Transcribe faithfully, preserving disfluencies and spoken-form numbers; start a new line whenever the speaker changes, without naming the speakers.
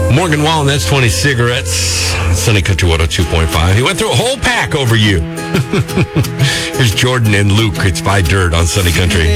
Morgan Wallen, that's twenty cigarettes. Sunny Country one oh two point five. He went through a whole pack over you. Here's Jordan and Luke. It's by Dirt on Sunny Country.